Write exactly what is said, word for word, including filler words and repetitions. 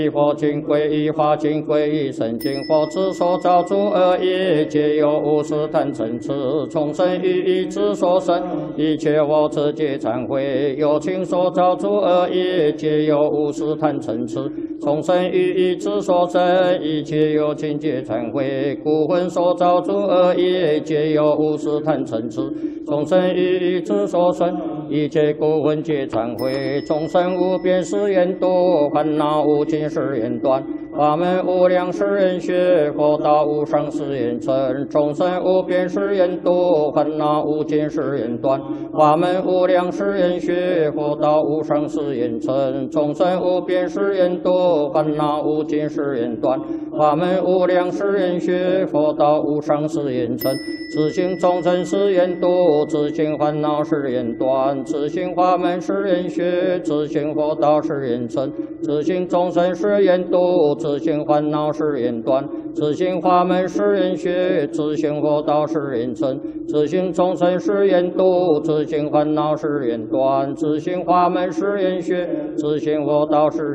一佛经归一法经归一生经佛之所造诸恶业，皆有无始贪嗔痴从生于意之所生。一切我自皆忏悔，有情所造诸恶业，皆有无始贪嗔痴从生于意之所生。一切有情皆忏悔，故魂所造诸恶业，皆有无始贪嗔痴从生于意之所生。一切故魂皆忏悔，众生无边誓愿度，烦恼无尽誓愿断，法门无量誓愿学，佛道无上誓愿成。众生无边誓愿度，烦恼无尽誓愿断，法门无量誓愿学，佛道无上誓愿成。众生无边誓愿度，烦恼无尽誓愿断，法门无量誓愿学，佛道无上誓愿成。自性众生誓愿度，自性烦恼誓愿断，自性法门誓愿学，自性佛道誓愿成。自性众生誓愿度，自性烦恼誓愿断，自性法门誓愿学，自性佛道誓愿成。自性众生誓愿度，自性烦恼誓愿断，自性法门誓愿学，自性佛道誓